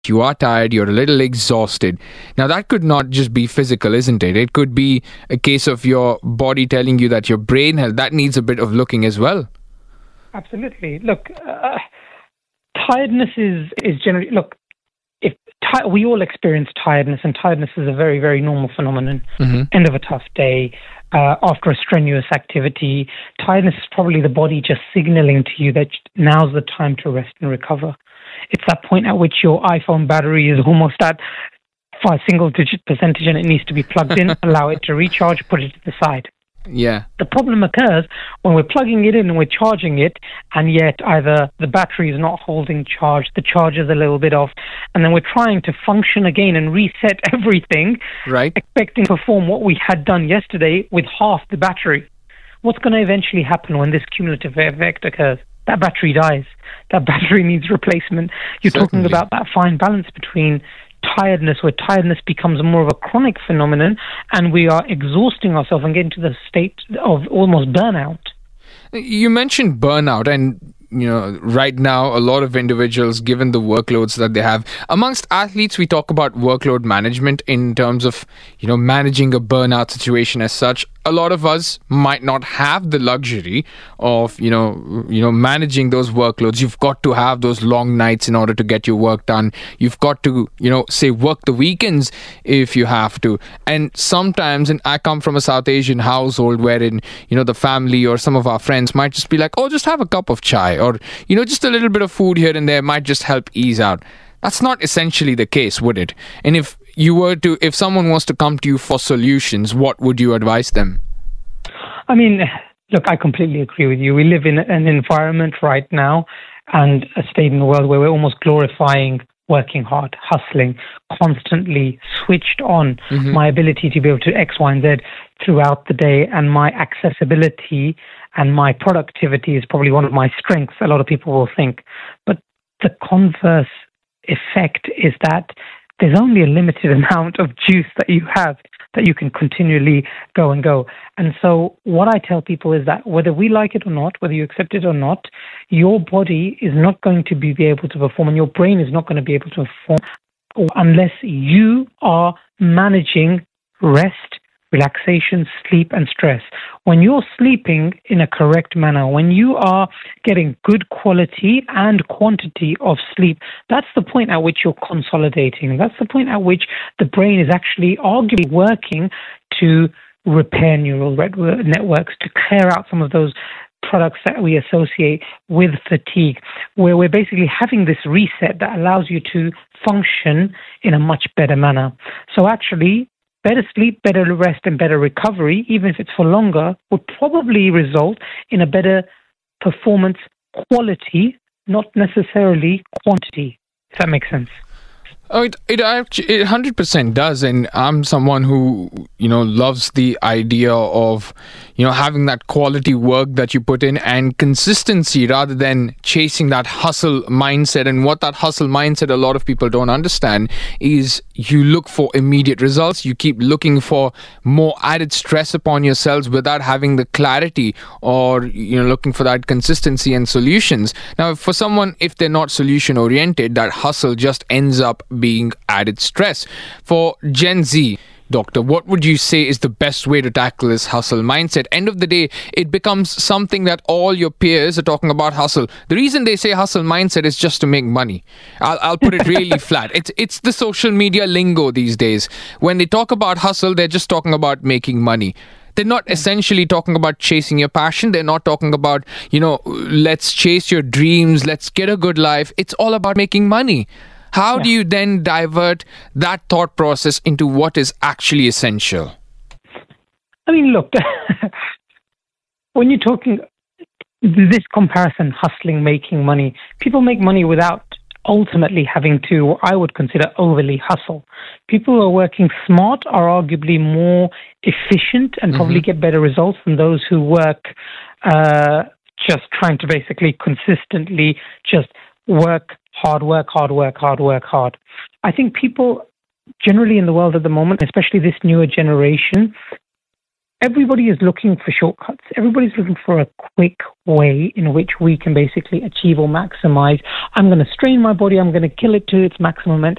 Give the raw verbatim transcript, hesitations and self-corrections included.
you are tired, you're a little exhausted. Now, that could not just be physical, isn't it? It could be a case of your body telling you that your brain health, that needs a bit of looking as well. Absolutely. Look, uh, tiredness is, is generally, look, if ti- we all experience tiredness, and tiredness is a very, very normal phenomenon. Mm-hmm. End of a tough day, uh, after a strenuous activity, tiredness is probably the body just signaling to you that now's the time to rest and recover. It's that point at which your iPhone battery is almost at five single-digit percentage and it needs to be plugged in, allow it to recharge, put it to the side. Yeah. The problem occurs when we're plugging it in and we're charging it, and yet either the battery is not holding charge, the charge is a little bit off, and then we're trying to function again and reset everything, right, expecting to perform what we had done yesterday with half the battery. What's going to eventually happen when this cumulative effect occurs? That battery dies. That battery needs replacement. You're Certainly. talking about that fine balance between tiredness, where tiredness becomes more of a chronic phenomenon and we are exhausting ourselves and getting to the state of almost burnout. You mentioned burnout, and you know, right now, a lot of individuals, given the workloads that they have, amongst athletes, we talk about workload management in terms of, you know, managing a burnout situation as such. A lot of us might not have the luxury of, you know, you know, managing those workloads. You've got to have those long nights in order to get your work done. You've got to, you know, say work the weekends if you have to. And sometimes, and I come from a South Asian household wherein, you know, the family or some of our friends might just be like, oh, just have a cup of chai, or, you know, just a little bit of food here and there might just help ease out. That's not essentially the case, would it? And if you were to, if someone was to come to you for solutions, what would you advise them? I mean, look, I completely agree with you. We live in an environment right now and a state in the world where we're almost glorifying working hard, hustling, constantly switched on. Mm-hmm. My ability to be able to X, Y, and Z throughout the day, and my accessibility and my productivity is probably one of my strengths, a lot of people will think. But the converse effect is that there's only a limited amount of juice that you have, that you can continually go and go. And so what I tell people is that whether we like it or not, whether you accept it or not, your body is not going to be, be able to perform, and your brain is not going to be able to perform unless you are managing rest, relaxation, sleep, and stress. When you're sleeping in a correct manner, when you are getting good quality and quantity of sleep, that's the point at which you're consolidating. That's the point at which the brain is actually arguably working to repair neural networks, to clear out some of those products that we associate with fatigue, where we're basically having this reset that allows you to function in a much better manner. So actually, better sleep, better rest, and better recovery, even if it's for longer, would probably result in a better performance quality, not necessarily quantity, if that makes sense. Oh, it it, actually, it one hundred percent does, and I'm someone who, you know, loves the idea of, you know, having that quality work that you put in and consistency rather than chasing that hustle mindset. And what that hustle mindset a lot of people don't understand is you look for immediate results. You keep looking for more added stress upon yourselves without having the clarity or, you know, looking for that consistency and solutions. Now, for someone, if they're not solution oriented, that hustle just ends up being added stress. For Gen Z, Doctor, what would you say is the best way to tackle this hustle mindset? End of the day, it becomes something that all your peers are talking about hustle. The reason they say hustle mindset is just to make money. I'll, I'll put it really flat. It's it's the social media lingo these days. When they talk about hustle, they're just talking about making money. They're not essentially talking about chasing your passion. They're not talking about, you know, let's chase your dreams, let's get a good life. It's all about making money. How yeah. do you then divert that thought process into what is actually essential? I mean, look, when you're talking this comparison, hustling, making money, people make money without ultimately having to, what I would consider, overly hustle. People who are working smart are arguably more efficient and probably mm-hmm. get better results than those who work uh, just trying to basically consistently just work hard, work hard, work hard, work hard. I think people generally in the world at the moment, especially this newer generation, everybody is looking for shortcuts. Everybody's looking for a quick way in which we can basically achieve or maximize. I'm going to strain my body. I'm going to kill it to its maximum